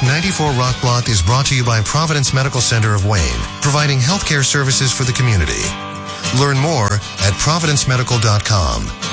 94 Rock Block is brought to you by Providence Medical Center of Wayne, providing healthcare services for the community. Learn more at providencemedical.com.